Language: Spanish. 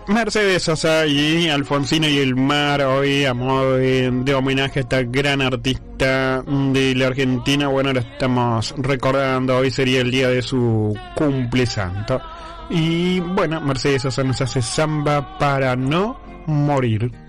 Mercedes Sosa y Alfonsina y el Mar, hoy a modo de homenaje a esta gran artista de la Argentina. Bueno, la estamos recordando, hoy sería el día de su cumple santo. Y bueno, Mercedes Sosa nos hace Samba para no morir.